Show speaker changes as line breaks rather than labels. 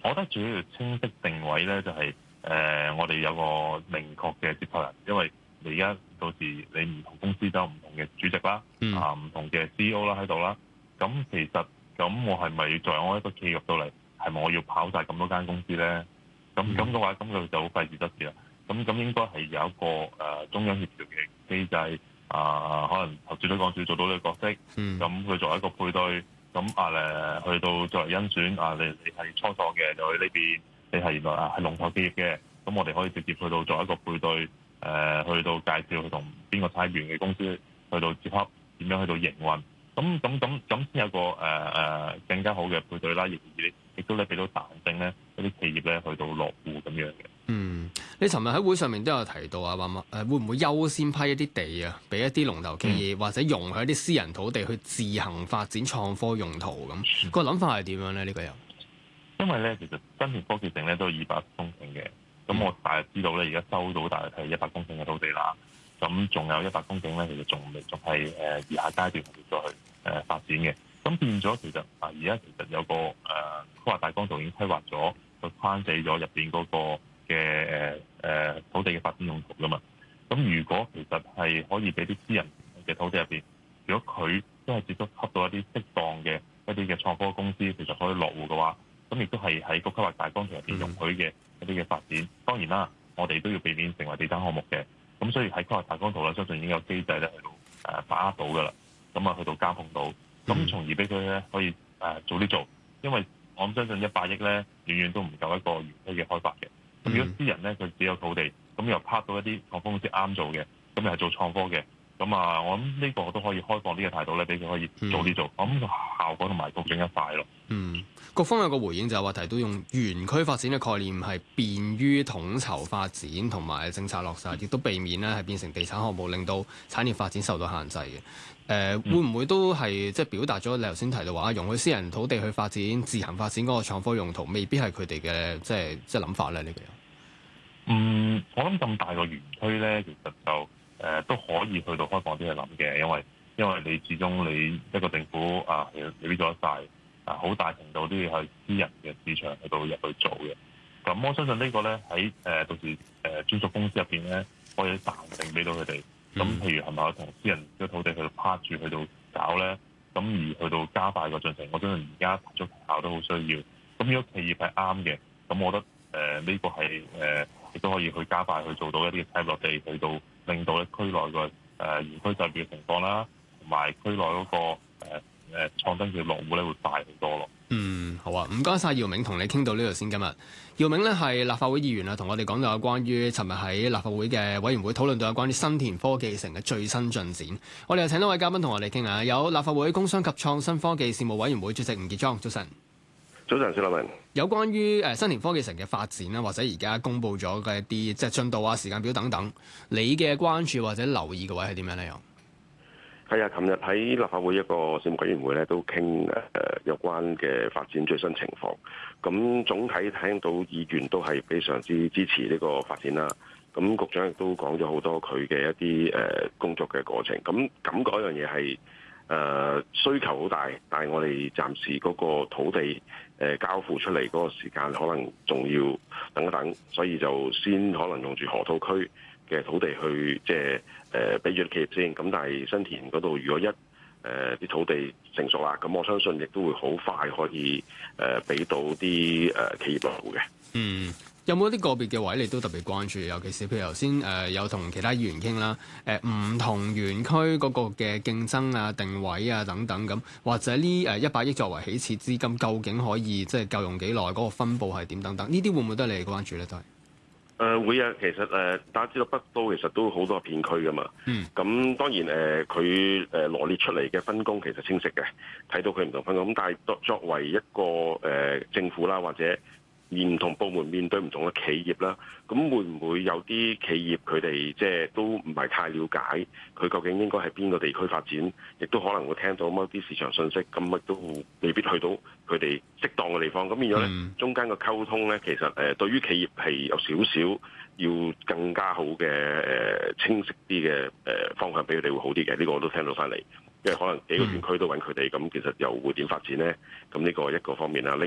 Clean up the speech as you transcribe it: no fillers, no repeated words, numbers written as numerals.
我覺得主要清晰定位咧，就係我哋有個明確嘅接頭人，因為你而家到時你唔同公司都有唔同嘅主席啦，唔同嘅 CEO 啦喺度啦。咁其實咁我係咪作為我一個企業到嚟，係咪我要跑晒咁多間公司咧？咁嘅話，咁佢就好費事得事啦。咁應該係有一個中央協調嘅機制，可能頭先都講住做到呢個角色，咁佢作為一個配對。咁去到作為甄選你係初創嘅就去呢邊，你係原來係龍頭企業嘅，咁我哋可以直接去到作為一個配對，去到介紹去同邊個產業嘅公司去到接洽，點樣去到營運，咁先有個更加好嘅配對啦，亦都咧俾到彈性咧，一啲企業咧去到落戶咁樣嘅。
你尋日喺會上面都有提到話會唔會優先批一啲地啊，俾一啲龍頭企業，或者容許一啲私人土地去自行發展創科用途咁？個諗法係點樣咧？呢個又
因為咧，其實新田科技城咧都有200公頃嘅，咁我大約知道咧，而家收到大約係100公頃嘅土地啦，咁仲有100公頃咧，其實仲係以下階段去再去發展嘅。咁變咗其實而家其實有個規劃大綱圖已經規劃咗，就框死咗入邊嗰個嘅土地嘅發展用途噶嘛。咁如果其實係可以俾啲私人嘅土地入邊，如果佢都係接觸到一啲適當嘅一啲嘅創科公司，其實可以落戶嘅話，咁亦都係喺個規劃大綱圖入邊容許嘅一啲嘅發展。當然啦，我哋都要避免成為地產項目嘅。咁所以喺規劃大綱圖咧，相信已經有機制咧去到把握到噶啦。咁去到監控到，咁從而俾佢咧可以早啲做。因為我相信100億咧，遠遠都唔夠一個園區嘅開發嘅。咁如果私人咧佢自己有土地，咁又拍到一啲創科公司啱做嘅，咁又係做創科嘅，咁我諗呢個都可以開放啲嘅態度咧，俾佢可以早啲做。咁效果同埋更加快咯。
各方有個回應就係話提到用園區發展嘅概念係便於統籌發展同埋政策落實，亦都避免咧係變成地產項目，令到產業發展受到限制嘅。會唔會都係即係表達咗你頭先提到話容許私人土地去發展、自行發展嗰個創科用途，未必係佢哋嘅即係諗法咧？呢個
我諗咁大個園區咧，其實就都可以去到開放啲去諗嘅，因為你始終你一個政府起咗晒。好大程度都要去私人嘅市場去到入去做嘅，咁我相信呢個咧喺到時專屬公司入邊咧，可以彈性俾到佢哋。咁譬如係咪同私人嘅土地去到趴住去到搞咧？咁而去到加快個進程，我相信而家提速提效都好需要。咁如果企業係啱嘅，咁我覺得呢個係亦都可以去加快去做到一啲嘅落地，去到令到咧區內個園區就業嘅情況啦，同埋區內嗰個創新嘅落戶咧會大好多咯。
好啊，唔該晒姚銘，同你傾到呢度先。今日姚銘咧係立法會議員啊，同我哋講到有關於尋日喺立法會嘅委員會討論到有關於新田科技城嘅最新進展。我哋又請多位嘉賓同我哋傾下，有立法會工商及創新科技事務委員會主席吳傑莊，早晨。
早晨，小立文。有
關於新田科技城嘅發展啦，或者而家公布咗嘅一啲即係進度啊、時間表等等，你嘅關注或者留意嘅位係點樣咧？
係啊，琴日喺立法會一個事務委員會咧，都傾有關嘅發展最新情況。咁總體聽到議員都係非常之支持呢個發展啦。咁局長亦都講咗好多佢嘅一啲工作嘅過程。咁感覺一樣嘢係需求好大，但係我哋暫時嗰個土地交付出嚟嗰個時間可能仲要等一等，所以就先可能用住河套區嘅土地去即係俾咗企業先，咁但係新田嗰度如果啲土地成熟啦，咁我相信亦都會好快可以俾到啲企業落戶嘅。
有冇一啲個別嘅位你都特別關注？尤其是譬如頭先有同其他議員傾啦，唔同園區嗰個嘅競爭啊、定位啊等等咁，或者呢100億作為起始資金，究竟可以即係夠用幾耐？嗰個分佈係點等等？呢啲會唔會都係你嘅關注咧？都係。
會啊，其實大家知道北都其實都好多片區噶嘛。咁當然佢羅列出嚟嘅分工其實清晰嘅，睇到佢唔同分工。咁但係作為一個政府啦，或者唔同部門面對唔同嘅企業啦，咁會唔會有啲企業佢哋即係都唔係太了解佢究竟應該喺邊個地區發展，亦都可能會聽到某啲市場信息，咁亦都未必去到佢哋適當嘅地方。咁變咗咧，中間嘅溝通咧，其實對於企業係有少少要更加好嘅清晰啲嘅方向俾佢哋會好啲嘅。呢個我都聽到翻嚟，因為可能幾個園區都揾佢哋，咁其實又會點發展咧？咁呢個一個方面啦。